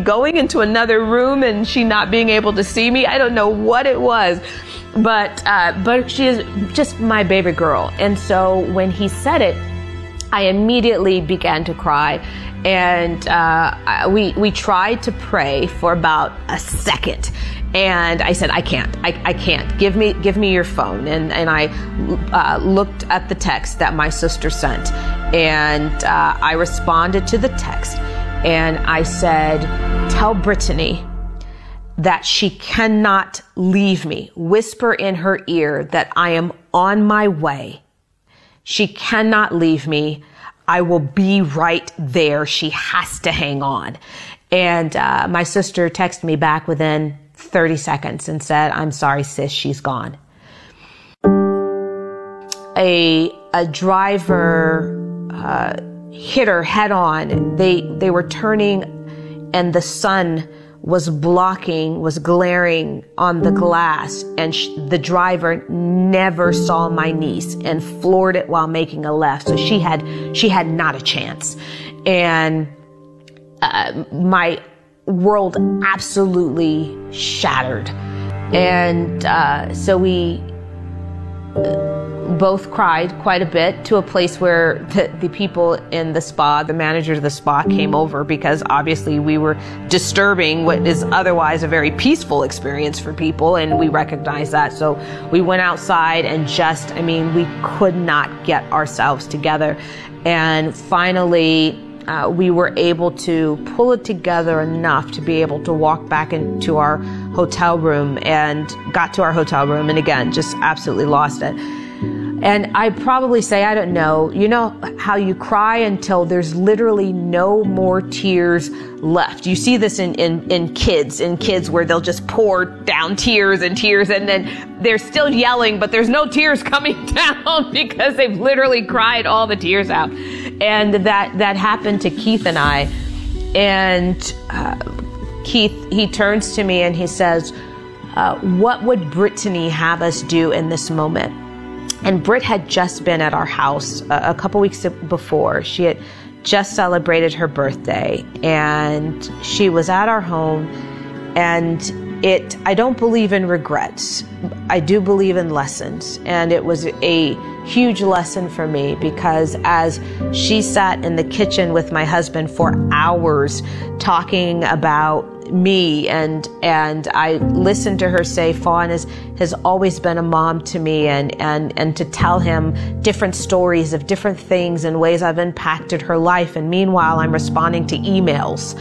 going into another room and she not being able to see me. I don't know what it was, but she is just my baby girl. And so when he said it, I immediately began to cry. And we tried to pray for about a second. And I said, I can't. Give me your phone. And I looked at the text that my sister sent. And I responded to the text. And I said, tell Brittany that she cannot leave me. Whisper in her ear that I am on my way. She cannot leave me. I will be right there. She has to hang on. And my sister texted me back within 30 seconds and said, I'm sorry, sis, she's gone. A driver hit her head on. They were turning and the sun was glaring on the glass, and the driver never saw my niece and floored it while making a left. So she had not a chance. And my world absolutely shattered. And so we both cried quite a bit, to a place where the people in the spa, the manager of the spa, came over, because obviously we were disturbing what is otherwise a very peaceful experience for people, and we recognized that. So we went outside and we could not get ourselves together. And finally, we were able to pull it together enough to be able to walk back into our hotel room, and got to our hotel room, and again, just absolutely lost it. And I'd probably say, I don't know, you know how you cry until there's literally no more tears left. You see this in kids where they'll just pour down tears, and then they're still yelling, but there's no tears coming down because they've literally cried all the tears out. And that happened to Keith and I. And Keith, he turns to me and he says, what would Brittany have us do in this moment? And Britt had just been at our house a couple weeks before. She had just celebrated her birthday, and she was at our home. And I don't believe in regrets. I do believe in lessons. And it was a huge lesson for me, because as she sat in the kitchen with my husband for hours talking about me, and I listened to her say, Fawn has always been a mom to me, and to tell him different stories of different things and ways I've impacted her life. And meanwhile, I'm responding to emails,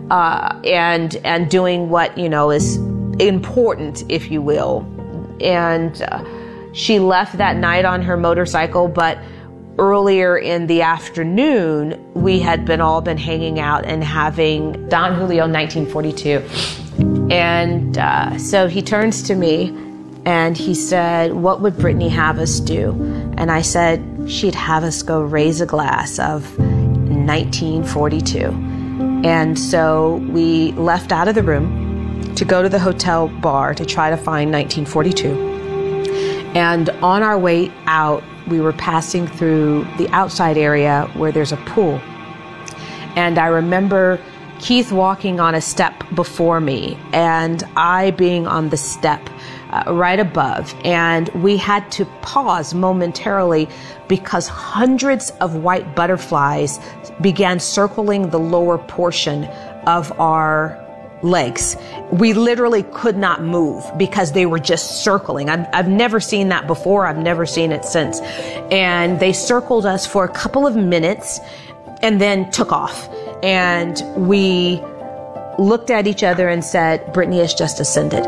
and doing what, is important, if you will. And she left that night on her motorcycle, but earlier in the afternoon, we had all been hanging out and having Don Julio 1942. And so he turns to me and he said, what would Brittany have us do? And I said, she'd have us go raise a glass of 1942. And so we left out of the room to go to the hotel bar to try to find 1942. And on our way out, we were passing through the outside area where there's a pool. And I remember Keith walking on a step before me, and I being on the step right above. And we had to pause momentarily because hundreds of white butterflies began circling the lower portion of our legs. We literally could not move because they were just circling. I've never seen that before. I've never seen it since. And they circled us for a couple of minutes and then took off. And we looked at each other and said, Brittany has just ascended.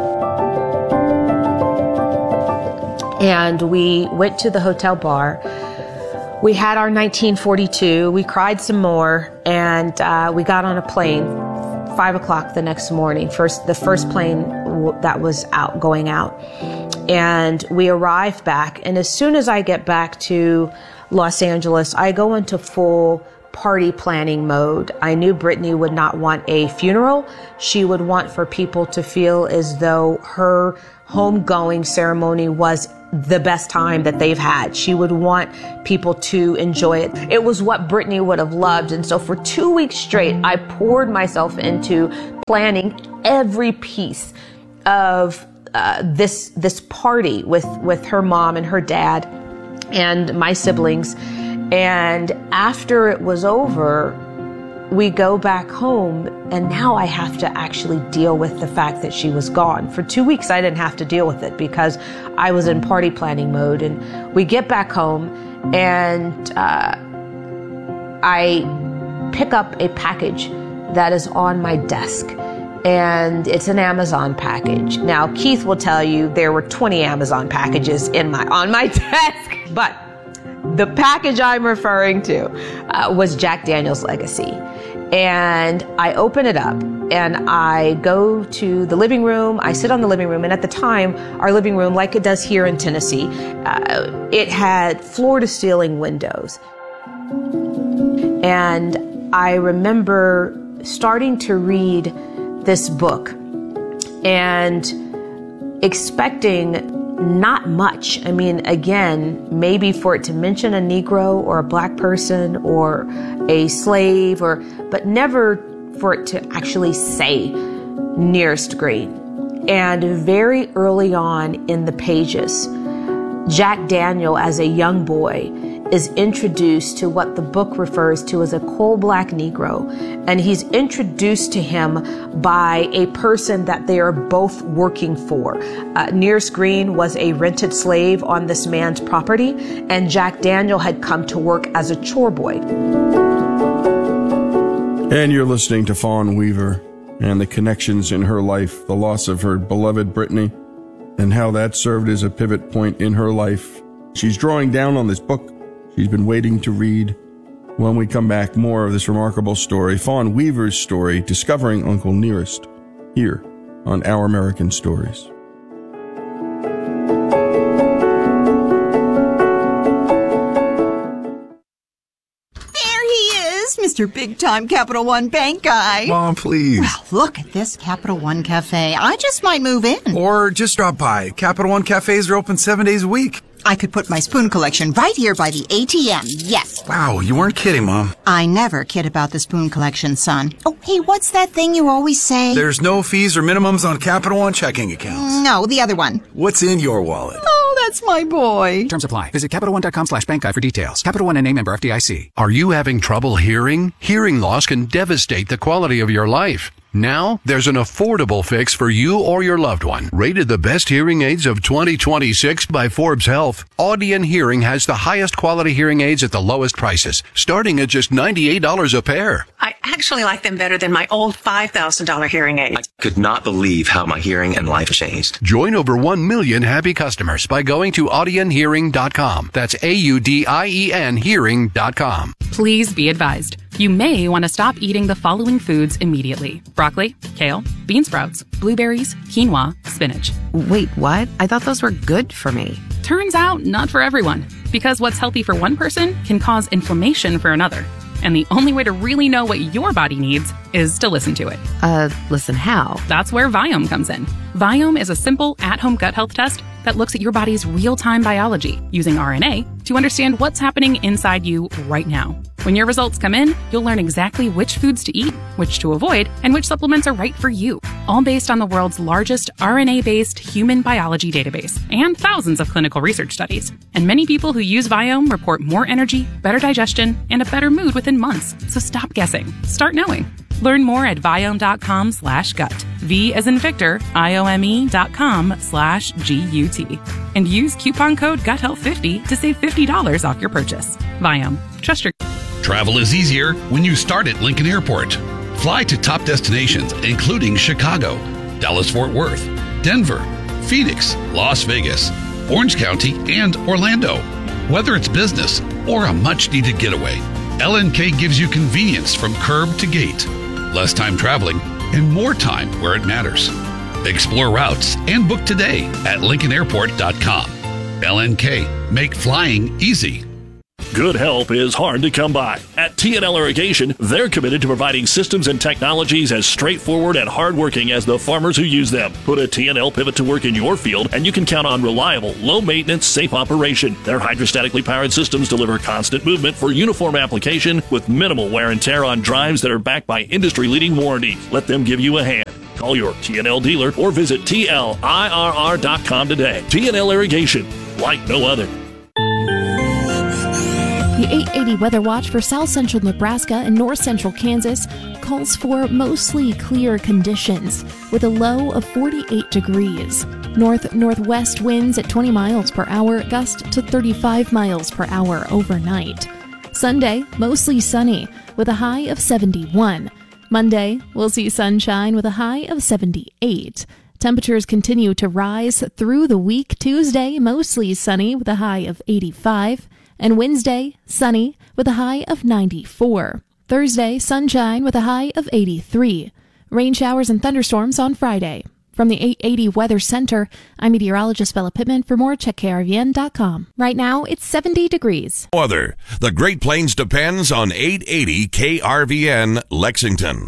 And we went to the hotel bar. We had our 1942. We cried some more, and we got on a plane 5 o'clock the next morning. The first plane that was going out. And we arrived back. And as soon as I get back to Los Angeles, I go into full party planning mode. I knew Brittany would not want a funeral. She would want for people to feel as though her homegoing ceremony was the best time that they've had. She would want people to enjoy it. It was what Brittany would have loved. And so for 2 weeks straight, I poured myself into planning every piece of this party with her mom and her dad and my siblings. And after it was over, we go back home, and now I have to actually deal with the fact that she was gone. For 2 weeks, I didn't have to deal with it because I was in party planning mode. And we get back home, and I pick up a package that is on my desk, and it's an Amazon package. Now, Keith will tell you there were 20 Amazon packages on my desk, but the package I'm referring to was Jack Daniel's Legacy. And I open it up and I go to the living room. I sit on the living room. And at the time, our living room, like it does here in Tennessee, it had floor to ceiling windows. And I remember starting to read this book and expecting not much. I mean, again, maybe for it to mention a Negro or a black person or a slave, but never for it to actually say Nearest Green. And very early on in the pages, Jack Daniel, as a young boy, is introduced to what the book refers to as a coal black Negro. And he's introduced to him by a person that they are both working for. Nearest Green was a rented slave on this man's property, and Jack Daniel had come to work as a chore boy. And you're listening to Fawn Weaver and the connections in her life, the loss of her beloved Brittany, and how that served as a pivot point in her life. She's drawing down on this book she's been waiting to read. When we come back, more of this remarkable story, Fawn Weaver's story, discovering Uncle Nearest, here on Our American Stories. Mr. Big-Time Capital One Bank guy. Mom, please. Well, look at this Capital One Cafe. I just might move in. Or just drop by. Capital One Cafes are open 7 days a week. I could put my spoon collection right here by the ATM. Yes. Wow, you weren't kidding, Mom. I never kid about the spoon collection, son. Oh, hey, what's that thing you always say? There's no fees or minimums on Capital One checking accounts. No, the other one. What's in your wallet? Oh, that's my boy. Terms apply. Visit CapitalOne.com/bank guide for details. Capital One NA, member FDIC. Are you having trouble hearing? Hearing loss can devastate the quality of your life. Now, there's an affordable fix for you or your loved one. Rated the best hearing aids of 2026 by Forbes Health, Audion Hearing has the highest quality hearing aids at the lowest prices, starting at just $98 a pair. I actually like them better than my old $5,000 hearing aids. I could not believe how my hearing and life changed. Join over 1 million happy customers by going to audionhearing.com. That's AUDIEN hearing.com. Please be advised. You may want to stop eating the following foods immediately: broccoli, kale, bean sprouts, blueberries, quinoa, spinach. Wait, what? I thought those were good for me. Turns out, not for everyone. Because what's healthy for one person can cause inflammation for another. And the only way to really know what your body needs is to listen to it. Listen how? That's where Viome comes in. Viome is a simple, at-home gut health test that looks at your body's real-time biology using RNA to understand what's happening inside you right now. When your results come in, you'll learn exactly which foods to eat, which to avoid, and which supplements are right for you, all based on the world's largest RNA-based human biology database and thousands of clinical research studies. And many people who use Viome report more energy, better digestion, and a better mood within months. So stop guessing. Start knowing. Learn more at Viome.com/gut. V as in Victor, IOME.com/GUT. And use coupon code GUTHEALTH50 to save $50 off your purchase. Viome. Trust your... Travel is easier when you start at Lincoln Airport. Fly to top destinations, including Chicago, Dallas-Fort Worth, Denver, Phoenix, Las Vegas, Orange County, and Orlando. Whether it's business or a much-needed getaway, LNK gives you convenience from curb to gate, less time traveling, and more time where it matters. Explore routes and book today at LincolnAirport.com. LNK, make flying easy. Good help is hard to come by. At T&L Irrigation, they're committed to providing systems and technologies as straightforward and hardworking as the farmers who use them. Put a T&L pivot to work in your field, and you can count on reliable, low-maintenance, safe operation. Their hydrostatically powered systems deliver constant movement for uniform application with minimal wear and tear on drives that are backed by industry-leading warranties. Let them give you a hand. Call your T&L dealer or visit TLIRR.com today. T&L Irrigation, like no other. The 880 Weather Watch for south central Nebraska and north central Kansas calls for mostly clear conditions with a low of 48 degrees. North-northwest winds at 20 miles per hour, gust to 35 miles per hour overnight. Sunday, mostly sunny with a high of 71. Monday, we'll see sunshine with a high of 78. Temperatures continue to rise through the week. Tuesday, mostly sunny with a high of 85. And Wednesday, sunny with a high of 94. Thursday, sunshine with a high of 83. Rain showers and thunderstorms on Friday. From the 880 Weather Center, I'm meteorologist Bella Pittman. For more, check KRVN.com. Right now, it's 70 degrees. Weather. The Great Plains depends on 880 KRVN Lexington.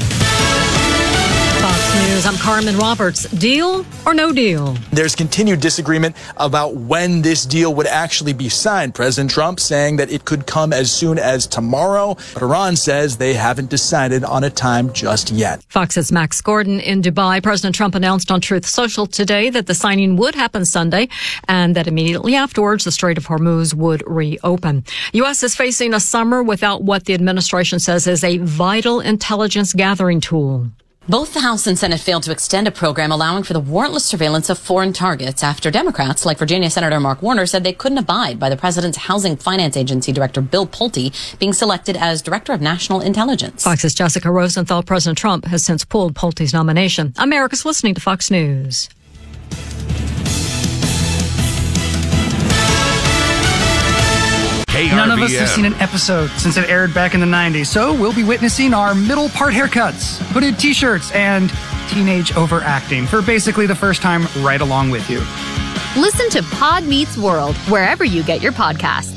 Fox News, I'm Carmen Roberts. Deal or no deal? There's continued disagreement about when this deal would actually be signed. President Trump saying that it could come as soon as tomorrow. But Iran says they haven't decided on a time just yet. Fox's Max Gordon in Dubai. President Trump announced on Truth Social today that the signing would happen Sunday and that immediately afterwards the Strait of Hormuz would reopen. U.S. is facing a summer without what the administration says is a vital intelligence gathering tool. Both the House and Senate failed to extend a program allowing for the warrantless surveillance of foreign targets after Democrats, like Virginia Senator Mark Warner, said they couldn't abide by the president's Housing Finance Agency Director Bill Pulte being selected as Director of National Intelligence. Fox's Jessica Rosenthal. President Trump has since pulled Pulte's nomination. America's listening to Fox News. None of us have seen an episode since it aired back in the 90s, so we'll be witnessing our middle part haircuts, hooded t-shirts, and teenage overacting for basically the first time right along with you. Listen to Pod Meets World wherever you get your podcasts.